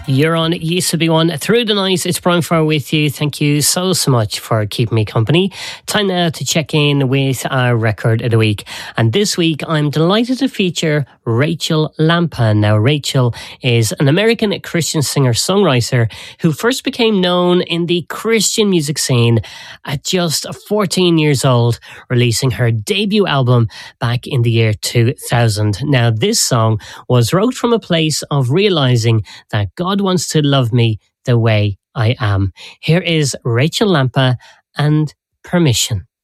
You're on It Used to Be One through the night. It's Brian Farr with you. Thank you so much for keeping me company. Time now to check in with our record of the week. And this week, I'm delighted to feature Rachel Lampa. Now, Rachel is an American Christian singer-songwriter who first became known in the Christian music scene at just 14 years old, releasing her debut album back in the year 2000. Now, this song was wrote from a place of realizing that God wants to love me the way I am. Here is Rachel Lampa and Permission.